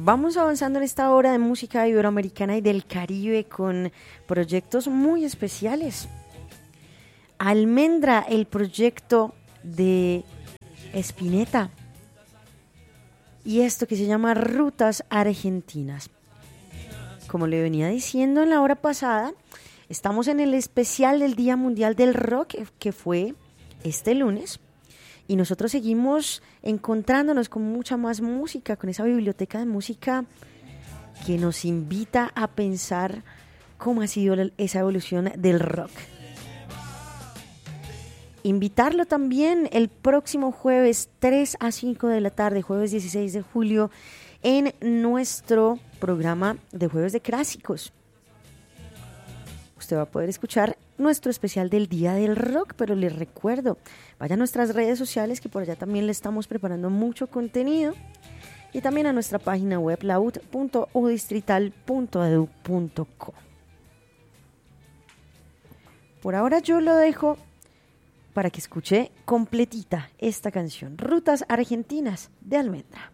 Vamos avanzando en esta hora de música iberoamericana y del Caribe con proyectos muy especiales. Almendra, el proyecto de Spinetta, y esto que se llama Rutas Argentinas. Como le venía diciendo en la hora pasada, estamos en el especial del Día Mundial del Rock, que fue este lunes, y nosotros seguimos encontrándonos con mucha más música, con esa biblioteca de música que nos invita a pensar cómo ha sido esa evolución del rock. Invitarlo también el próximo jueves 3 a 5 de la tarde, jueves 16 de julio, en nuestro programa de Jueves de Clásicos. Usted va a poder escuchar nuestro especial del Día del Rock, pero les recuerdo, vaya a nuestras redes sociales, que por allá también le estamos preparando mucho contenido, y también a nuestra página web laud.udistrital.edu.co. Por ahora yo lo dejo para que escuche completita esta canción, Rutas Argentinas de Almendra.